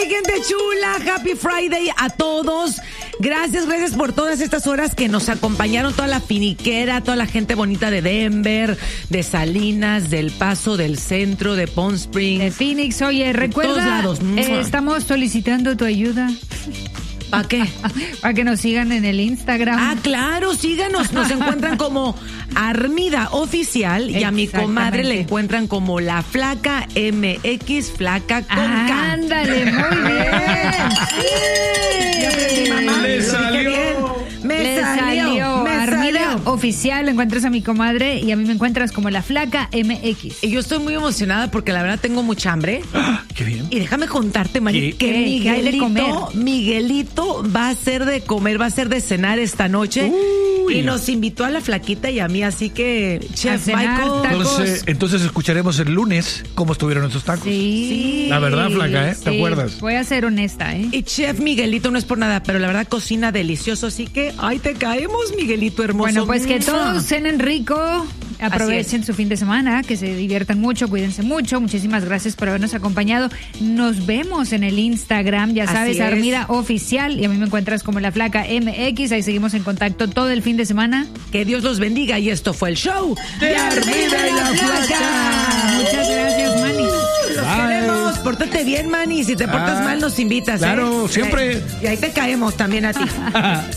gente chula, Happy Friday a todos. Gracias por todas estas horas que nos acompañaron, toda la finiquera, toda la gente bonita de Denver, de Salinas, del Paso, del Centro, de Palm Springs, de Phoenix. Oye, recuerda, todos lados. Estamos solicitando tu ayuda. ¿Para qué? Para que nos sigan en el Instagram. Ah, claro, síganos. Nos encuentran como Armida Oficial y a mi comadre le encuentran como La Flaca MX, Flaca con K. Ándale, muy bien. Ya aprendí, mamá. Le salió. Me salió. Armida Oficial, encuentras a mi comadre y a mí me encuentras como La Flaca MX. Y yo estoy muy emocionada porque la verdad tengo mucha hambre. ¡Qué bien! Y déjame contarte, Mari, que ¿Qué hay de comer? Miguelito va a ser de comer, va a ser de cenar esta noche. Uy. Y nos invitó a la flaquita y a mí, así que, Chef cenar, Michael. Entonces escucharemos el lunes cómo estuvieron esos tacos. Sí. La verdad, Flaca, ¿eh? ¿Te Sí, acuerdas? voy a ser honesta, ¿eh? Y Chef Miguelito no es por nada, pero la verdad cocina delicioso, así que ahí te caemos, Miguelito hermoso. Bueno, pues que todos cenen rico, aprovechen su fin de semana, que se diviertan mucho, cuídense mucho. Muchísimas gracias por habernos acompañado. Nos vemos en el Instagram, ya sabes, Así es. Armida Oficial, y a mí me encuentras como La Flaca MX. Ahí seguimos en contacto todo el fin de semana. Que Dios los bendiga y esto fue el show de Armida y la Flaca. Muchas gracias, Manny. Los queremos, pórtate bien, Manny. Si te portas mal, nos invitas. Claro, siempre. Y ahí te caemos también a ti.